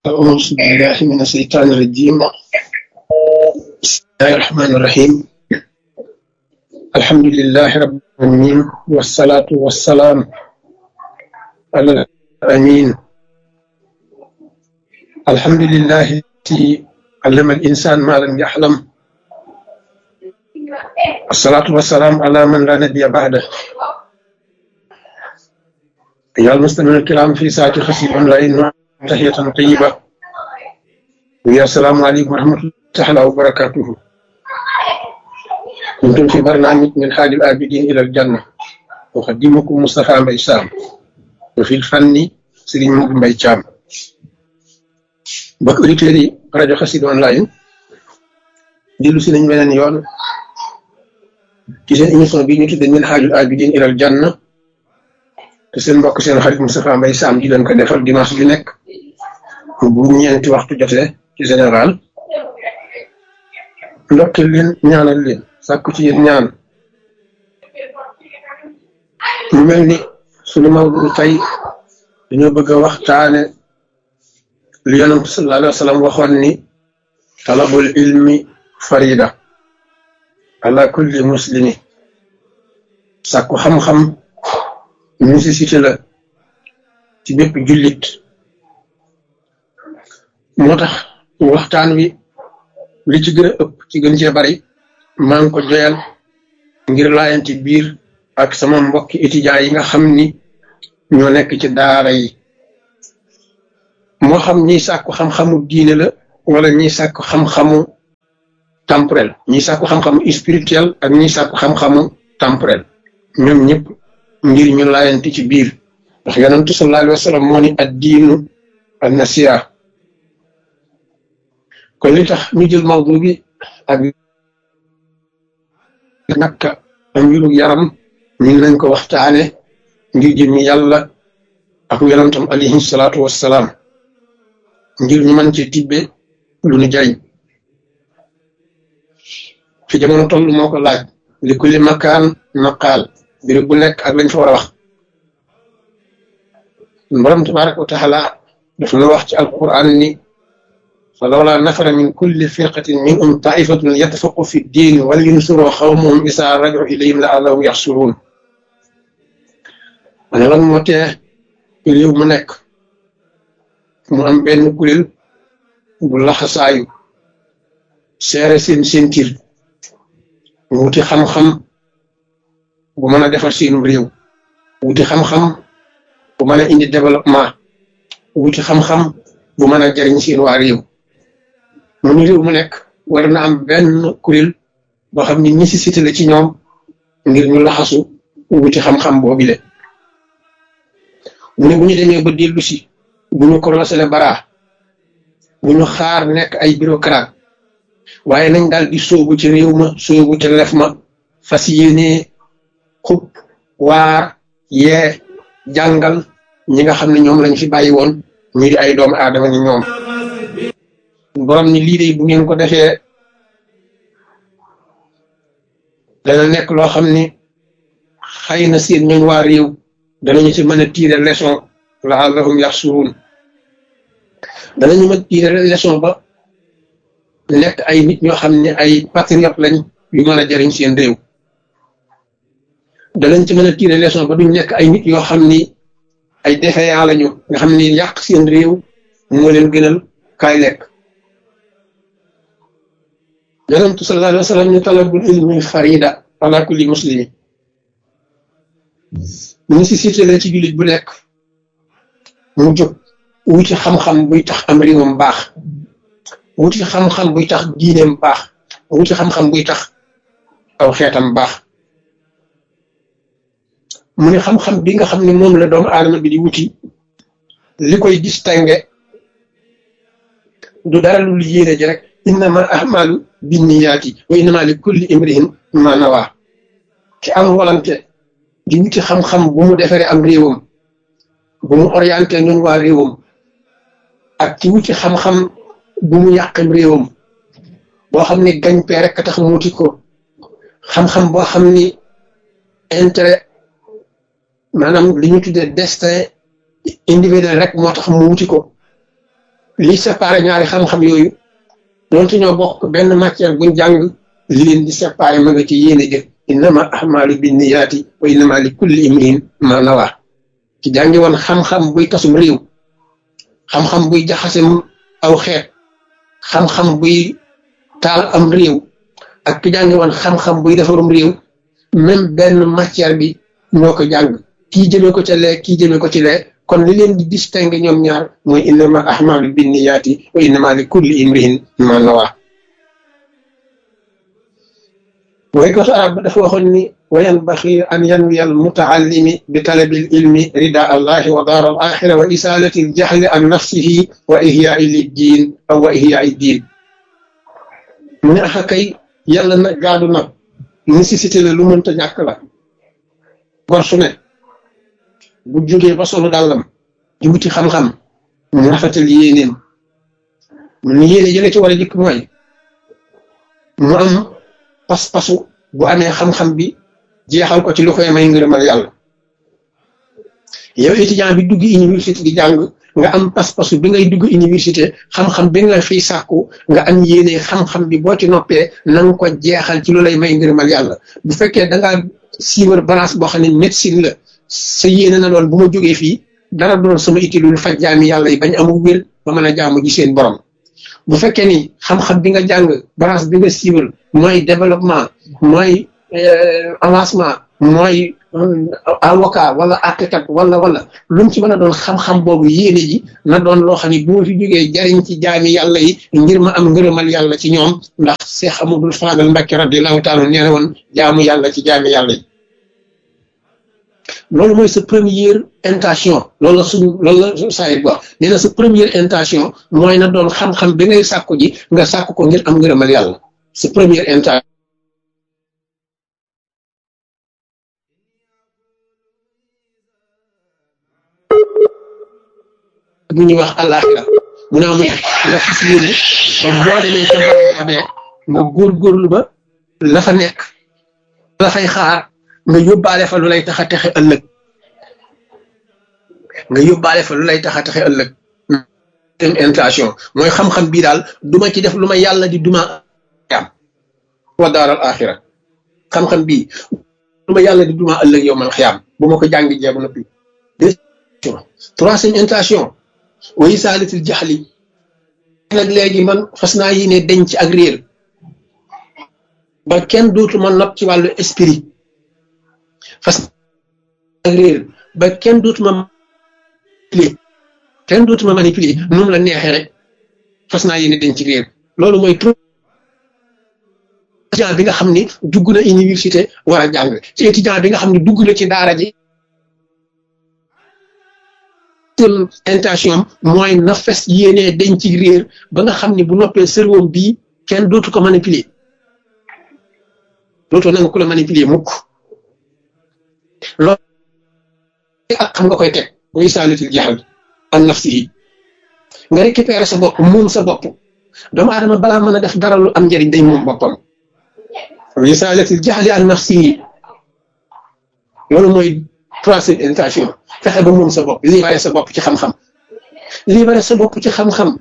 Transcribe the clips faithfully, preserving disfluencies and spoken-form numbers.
أعوذ بالله من الشيطان الرجيم. بسم الله الرحمن الرحيم. الحمد لله رب العالمين، والصلاة والسلام على الأمين. الحمد لله الذي علم الإنسان ما لم يحلم. الصلاة والسلام على من لا نبي بعده. أيها المستمعون الكرام في ساعة خفيف أونلاين، تحية طيبة، ويا السلام عليكم ورحمة الله تعالى وبركاته. كنتم في برنامج من حال الآبدين إلى الجنة، أقدمكم مصطفى مباي سام، وفي الفن سيرين مباي تشام. بك أوديتيري راديو خسيد أونلاين ديلو سي nañ beneen yoon ci seen émission bi ñu tuddee min haajul abidin ilal janna, te seen mbokk seen xarit Moustapha Mbaye Sam di leen ko defal dimanche bi nekk bu ñeenti waxtu jotee ci général. ndokkeel leen, ñaanal leen, sàkku ci yéen ñaan. mu mel ni sunu mawdu tey dañoo bëgg a waxtaane lu yonent sallallahu alayhi wa sallam waxoon ni talabul ilmi farida ala kulli muslimi. sàkku xam-xam nécessité la ci bépp jullit. moo tax waxtaan wi li ci gën a ëpp ci gën cee bari maa ngi ko joyal ngir laayanti biir ak sama mbokki étudiants yi nga xam ni ñoo nekk ci daara yi, moo xam ñiy sàkku xam-xamu diine la wala ñiy sàkku xam-xamu temporel, ñiy sàkku xam-xamu spirituel ak ñiy sàkku xam-xamu temporel, ñoom ñëpp ngir ñu laayanti ci biir. ndax yonentu sallallahu alayhi wa sallam moo ni ad diinu an nasiha. kon li tax ñu jël mawdu bi ak nakka ak mbiru yaram ñu nañ ko waxtaane ngir jëmmi yàlla ak yonentam alayhi salaatu wassalaam, ngir ñu mën ci tibbe lu ñu jariñ. fi jamono toll moo ko laaj, li kulli makaan maqaal, mbir bu nekk ak lañ fa war a wax. borom tabaraka wa taala daf na wax ci alquran ni falawlaa nafara min kulli firqatin minhum taifatun yatafaqu fi ddiin wal yunsuru xawmahum isaa rajau ilayhim la'allahum yaxsuruun. ma ne lan moo tee réew mu nekk mu am benn kuréel bu laxasaayu seere seen sentir wuti xam-xam bu mën a defar seenum réew, wuti xam-xam bu mën a indi développement, wuti xam-xam bu mën a jariñ seen waa réew. mu ni réew mu nekk war na am benn kuréel boo xam ni nécessité la ci ñoom ngir ñu laxasu wuti xam-xam boobu le. mu ne bu ñu demee ba dellu si, bu ñu commencé le bara, bu ñu xaar nekk ay bureaucrate, waaye nañ daal di sóobu ci réew ma, sóobu ci lef ma, fas yéene xub waar yee jàngal ñi nga xam ne ñoom lañ fi bàyyi woon ñu di ay doomu aadama ni ñoom. borom ni lii de bu ngeen ko defee dana nekk loo xam ni xëy na seen ñooñ waa réew danañu ci mën a tirer leçon la'allahum yaxsuruun. danañu mën a tirer leçon ba nekk ay nit ñoo xam ne ay patriote lañ yu mën a jariñ seen réew. danañ ci mën a tirer leçon ba duñ nekk ay nit yoo xam ni ay défaillant lañu, nga xam ni yàq seen réew moo leen gënal kaay lekk. yonentu sallallahu alayhi wa sallam ñu talabul ilmi farida ala kulli muslimi. nécessité la ci jullit bu nekk mu jóg wuti xam-xam buy tax am réewam baax, wuti xam-xam buy tax diineem baax, wuti xam-xam buy tax aw xeetam baax. mu ne xam-xam bi nga xam ne moom la doomu aadama bi di wuti, li koy distingué du dara lu yéene ji rek, innama ahmalu binniyaati wa innama li kulli imrihin ma nawaa. ci am volonté di wuti xam-xam bu mu defaree am réewam, bu mu orienté ñun waa réewam, ak ci wuti xam-xam bu mu yàqam réewam, boo xam ni gañ pee rek tax mu wuti ko, xam-xam boo xam ni intérêt maanaam li ñu tuddee destin individuel rek moo tax mu wuti ko. li séparé ñaari xam-xam yooyu doonte ñoo bokk benn matière buñ jàng li leen di séparé ma nga ci yéene jëf innama ahmalu binniyaati wa innama li kulli imrin ma nawa ci jàngi woon xam-xam buy tasum réew xam-xam buy jaxasem aw xeet xam-xam buy taal am réew ak ki jàngi woon xam-xam buy defarum réew même benn matière bi ñoo ko jàng kii jëmee ko ca lee kii jëmee ko ci lee kon li leen di distinguer ñoom ñaar mooy innama ahmalu binniyaati wa innama li kulli imrin ma nawa mooy ko arab dafa waxoon ni wa yanbaxi an yanwiya al mutaallimi bi talabil ilmi rida allahi wa daar al axira wa isalati al jahli an nafsihi wa ihyaai liddiin aw wa ihyaai diin mu ne axa kay yàlla nag gaadu nag nécessité la lu mënta ñàkk la gor su ne bu jógee ba solu dàllam di wuti xam-xam mu rafetal yéenéem mu ne yéene jële ci war a jëkk mooy mu am pas-pasu bu amee xam-xam bi jeexal ko ci lu koy may ngërëmal yàlla yow étudiant bi dugg université di jàng nga am pas-pasu bi ngay dugg université xam-xam bi nga fiy sàkku nga am yéene xam-xam bi boo ci noppee na nga ko jeexal ci lu lay may ngërëmal yàlla bu fekkee da ngaa siiwar balance boo xam ne médecine la sa yéene na lool bu ma jógee fii dara doon sama itti lu faj jaami yàlla yi bañ amul wér ba mën a jaamu ji seen borom bu fekkee ni xam-xam bi nga jàng branche bi nga siiwal mooy développement mooy avancement mooy avocat wala àttekat wala wala lu mu ci mën a doon xam-xam boobu yéene ji na doon loo xam ne bu ma fi jógee jariñ ci jaami yàlla yi ngir ma am ngërëmal yàlla ci ñoom ndax Seex Amadul Faadal Mbàkke radiyallaahu taala nee na woon jaamu yàlla ci jaami yàlla yi loolu mooy sa première intention loolu la suñu loolu la saay bo nee na sa première intention mooy na doon xam-xam bi ngay sàkku ji nga sàkku ko ngir am ngërëmal yàlla sa première intention bu ñuy wax àllaaxira mu ne am nga fas yéene ba boo demee ca barabee nga góorgóorlu ba la fa nekk la fay xaar nga yóbbaale fa lu lay tax a texe ëllëg nga yóbbaale fa lu lay tax a texe ëllëg tem intention mooy xam-xam bii daal duma ci def lu ma yàlla di duma am wa daaral axira xam-xam bii lu ma yàlla di duma ëllëg yow man xiyaam bu ma ko jàngi jeeba noppi troisième intention wa isaalatil jaxli nag léegi man fas naa yéene denc ak réer ba kenn dootu ma nopp ci wàllu esprit fas ak réer ba kenn dootu ma manipuler kenn dootu ma manipuler nu mu la neexee rek fas naa yéene denc réer loolu mooy étudiant bi nga xam ni dugg na université war a jàng ci étudiant bi nga xam ni dugg na ci daara ji intention mooy na fes yéenee denc ci réer ba nga xam ni bu noppee cerveau bii kenn dootu ko manipuler dootoo nanga ku la manipuler mukk loolu ak xam nga koy teg muy saalitil jaxal an nafsi yi nga récupérer sa bopp moom sa bopp doomu aadama balaa mën a def dara lu am njëriñ day moom boppam muy saalitil jaxali an nafsi yi loolu mooy troisième intention fexe ba moom sa bopp libéré sa bopp ci xam-xam libéré sa bopp ci xam-xam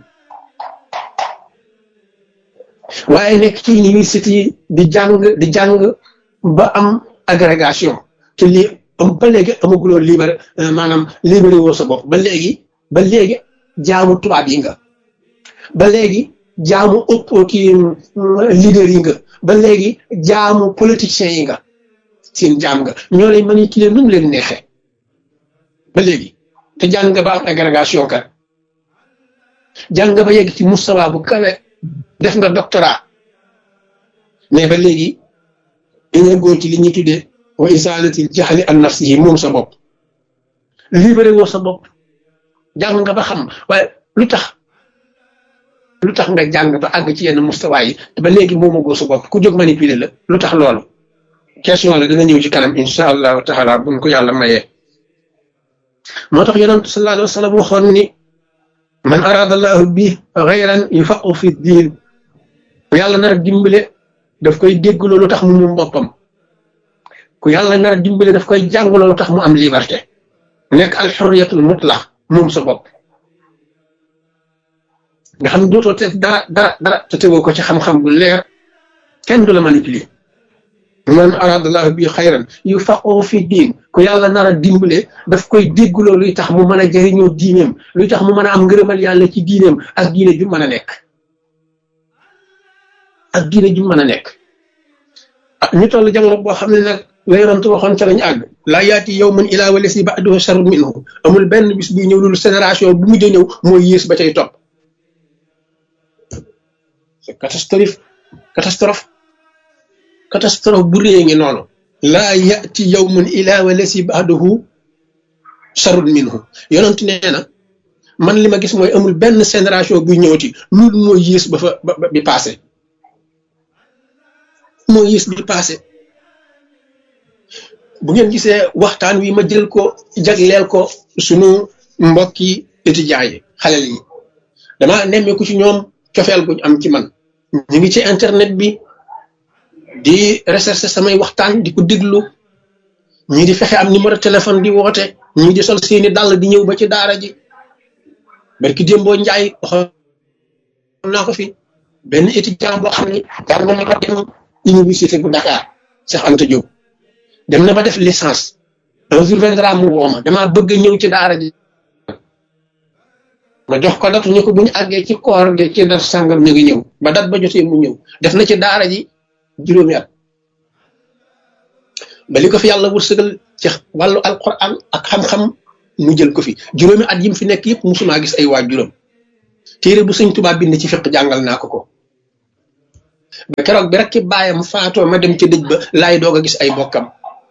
waaye nekk ci université di jàng di jàng ba am agrégation te lii am ba léegi amaguloo libéré maanaam libéré woo sa bopp ba léegi ba léegi jaamu tubaab yi nga ba léegi jaamu ëpp kii leader yi nga ba léegi jaamu politiciens yi nga seen jaam nga ñoo lay manipuler nu mu leen neexee ba léegi te jàng nga ba am agrégation kat jàng nga ba yegg ci mustawa bu kawe def nga doctorat mais ba léegi dañoo góor ci li ñuy tuddee wa isaalatil jaxli an nafsihi moom sa bopp libéré woo sa bopp jàng nga ba xam waaye lu tax lu tax nga jàng ba àgg ci yenn mustawa yi te ba léegi moomagoo sa bopp ku jóg manipuler la lu tax loolu question la dana ñëw ci kanam insha allahu taala buñ ko yàlla mayee moo tax yonent sallallahu alayhi wa sallam waxoon ni man arada allahu bi xayran yufaqu fi diin yàlla nar a dimbale daf koy dégg loolu tax mu moom boppam ku yàlla nar a dimbale daf koy jàng loolu tax mu am liberté nekk al xurriyatul mutlaq moom sa bopp nga xam ne dootoo te dara dara dara te tegoo ko ci xam-xam bu leer kenn du la manipuler man aradallahu bi xayran yufaqihu fi diin ku yàlla nar a dimbale daf koy dégguloo luy tax mu mën a jëriñoo diineem luy tax mu mën a am ngërëmal yàlla ci diineem ak diine ju mën a nekk ak diine ju mën a nekk ñu toll jamono boo xam ne nag la yonent waxoon ca lañu àgg laa yaati yawman illaa wallazii ba'dahu sharrun minhu amul benn bis buy ñëw loolu génération bu mujj a ñëw mooy yées ba cay topp c'est catastrophe catastrophe catastrophe bu réy ngi noonu laa yaati yawman illaa wallazii ba'dahu sharrun minhu yonent nee na man li ma gis mooy amul benn génération buy ñëwati loolu mooy yées ba fa ba bi passé mooy yées bi passé bu ngeen gisee waxtaan wi ma jël ko jagleel ko sunu mbokki étudiants yi xalel yi dama nemmeeku ci ñoom cofeel guñ am ci man ñu ngi ci internet bi di recherche samay waxtaan di ko déglu ñii di fexe am numéro téléphone di woote ñii di sol seeni dàll di ñëw ba ci daara ji barki démboo njaay waxoon naa ko fi benn étudiant boo xam ne jàng na ko dem université bu Dakar Cheikh Anta Diop dem na ba def licence un jour viendra mu woo ma damaa bëgg ñëw ci daara ji ma jox ko datu ñu ko bu ñu àggee ci koor gi ci dat sàngam ñu ngi ñëw ba dat ba jotee mu ñëw def na ci daara ji juróomi at ba li ko fi yàlla wërsëgal ci wàllu alquran ak xam-xam mu jël ko fi juróomi at yim fi nekk yëpp musuma gis ay waa juróom téere bu sëñ Tuubaa bind ci fiq jàngal naa ko ko ba keroog bi rek ki bàyyam faatoo ma dem ci dëj ba laay doog a gis ay bokkam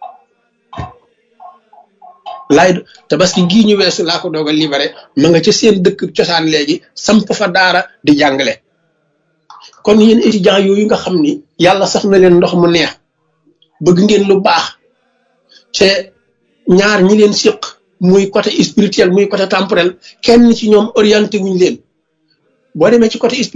laay tabaski gii ñu weesu laa ko doog a libéré ma nga ca seen dëkk cosaan léegi samp fa daara di jàngale kon yéen étudiants yooyu nga xam ni yàlla sax na leen ndox mu neex bëgg ngeen lu baax te ñaar ñi leen siq muy côté spirituel muy côté temporel kenn ci ñoom orienté wuñ leen boo demee ci côté